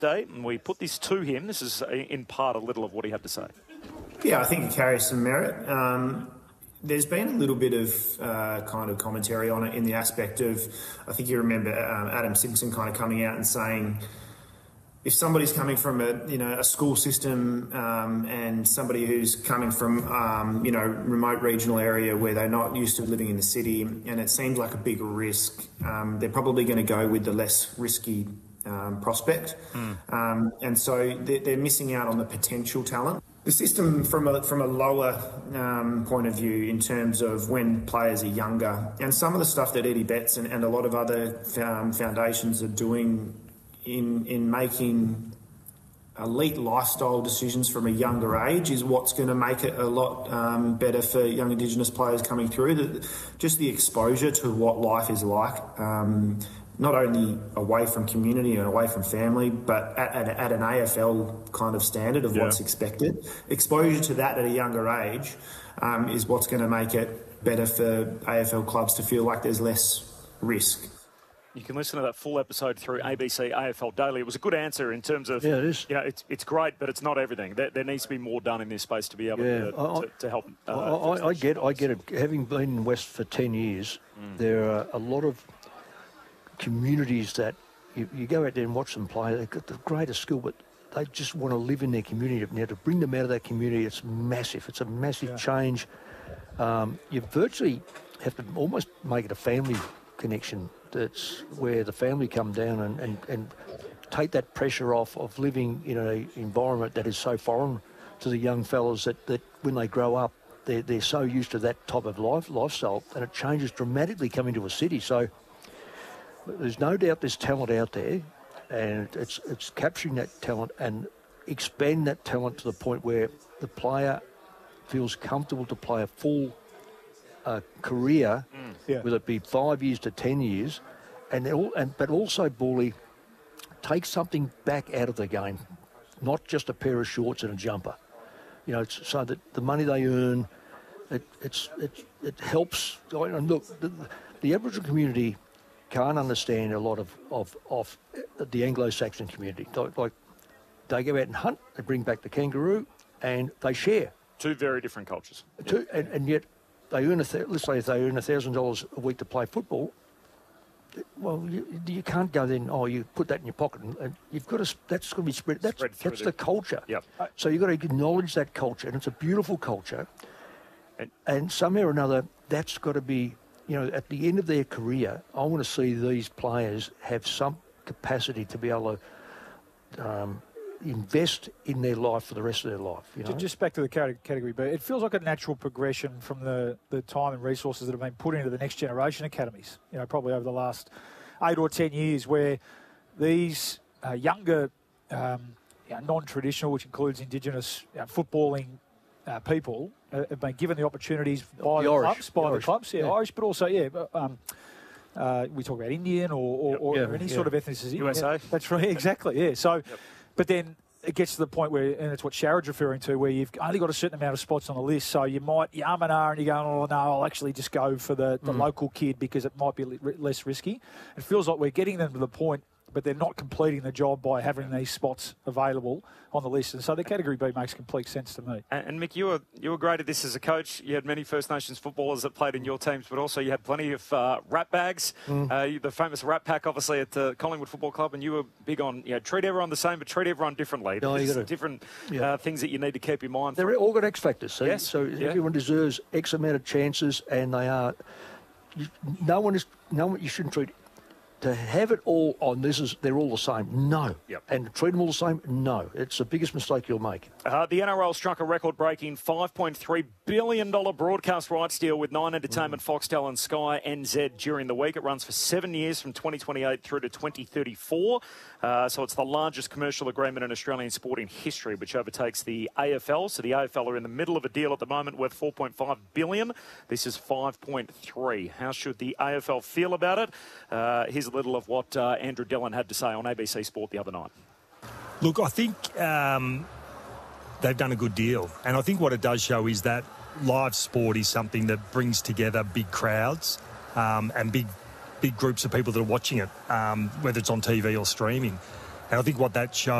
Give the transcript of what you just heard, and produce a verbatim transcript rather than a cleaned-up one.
update, and we put this to him. This is, in part, a little of what he had to say. Yeah, I think it carries some merit. Um, there's been a little bit of uh, kind of commentary on it in the aspect of, I think you remember um, Adam Simpson kind of coming out and saying, if somebody's coming from a you know a school system um, and somebody who's coming from um, you know remote regional area where they're not used to living in the city, and it seems like a big risk, um, they're probably going to go with the less risky um, prospect, mm. um, and so they're, they're missing out on the potential talent. The system, from a from a lower um, point of view, in terms of when players are younger, and some of the stuff that Eddie Betts and, and a lot of other um, foundations are doing in in making elite lifestyle decisions from a younger age is what's going to make it a lot um, better for young Indigenous players coming through. The, just the exposure to what life is like, um, not only away from community and away from family, but at, at, at an A F L kind of standard of yeah. what's expected. Exposure to that at a younger age um, is what's going to make it better for A F L clubs to feel like there's less risk. You can listen to that full episode through A B C A F L Daily. It was a good answer in terms of, yeah, it is. You know, it's it's great, but it's not everything. There, there needs to be more done in this space to be able yeah, to, I, to, to help. Uh, I, I, I get, I get it. Having been in West for ten years, mm. there are a lot of communities that you, you go out there and watch them play. They've got the greatest skill, but they just want to live in their community. Now, to bring them out of that community, it's massive. It's a massive yeah. change. Um, you virtually have to almost make it a family connection. That's where the family come down and, and, and take that pressure off of living in an environment that is so foreign to the young fellas that, that when they grow up, they're, they're so used to that type of life lifestyle, and it changes dramatically coming to a city. So there's no doubt there's talent out there, and it's it's capturing that talent and expand that talent to the point where the player feels comfortable to play a full Uh, career, mm. yeah. whether it be five years to ten years, and, all, and but also, Bally, take something back out of the game, not just a pair of shorts and a jumper. You know, it's, so that the money they earn, it it's it it helps. And look, the, the Aboriginal community can't understand a lot of of, of the Anglo-Saxon community. Like, like they go out and hunt, they bring back the kangaroo, and they share. Two very different cultures. Two, and, and yet. They earn a th- let's say if they earn a thousand dollars a week to play football. Well, you, you can't go then. Oh, you put that in your pocket, and, and you've got to. That's going to be spread. That's spread that's the, the culture. Yep. So you've got to acknowledge that culture, and it's a beautiful culture. And, and somehow or another, that's got to be. You know, at the end of their career, I want to see these players have some capacity to be able to um, invest in their life for the rest of their life. You know? Just back to the category B, it feels like a natural progression from the, the time and resources that have been put into the next generation academies, you know, probably over the last eight or ten years, where these uh, younger, um, you know, non-traditional, which includes Indigenous you know, footballing uh, people, uh, have been given the opportunities by the, the Irish, clubs, by the, the Irish, clubs, yeah, yeah. Irish, but also, yeah, um, uh, we talk about Indian or, or, or yeah, any yeah. sort of ethnicity. U S A. Yeah, that's right, exactly, yeah. So, yep. but then it gets to the point where, and it's what Sharon's referring to, where you've only got a certain amount of spots on the list, so you might, you um and ah, and you're going, oh, no, I'll actually just go for the, the mm. local kid because it might be less risky. It feels like we're getting them to the point, but they're not completing the job by having these spots available on the list. And so the Category B makes complete sense to me. And, and Mick, you were you were great at this as a coach. You had many First Nations footballers that played in your teams, but also you had plenty of uh, rap bags. Mm. Uh, you, the famous rap pack, obviously, at the Collingwood Football Club, and you were big on, you know, treat everyone the same, but treat everyone differently. No, There's you gotta, different yeah. uh, things that you need to keep in mind. They're all got X factors. So, yes. so yeah. everyone deserves X amount of chances, and they are. You, no one is. No one. You shouldn't treat. To have it all on this is they're all the same. No. Yep. And treat them all the same. No. It's the biggest mistake you'll make. Uh, the N R L struck a record-breaking five point three billion dollars broadcast rights deal with Nine Entertainment, mm. Foxtel and Sky N Z during the week. It runs for seven years from twenty twenty-eight through to twenty thirty-four. Uh, so it's the largest commercial agreement in Australian sporting history, which overtakes the A F L. So the A F L are in the middle of a deal at the moment worth four point five billion dollars. This is five point three. How should the A F L feel about it? Uh, here's a little of what uh, Andrew Dillon had to say on A B C Sport the other night. Look, I think um, they've done a good deal. And I think what it does show is that live sport is something that brings together big crowds um, and big big groups of people that are watching it, um, whether it's on T V or streaming. And I think what that shows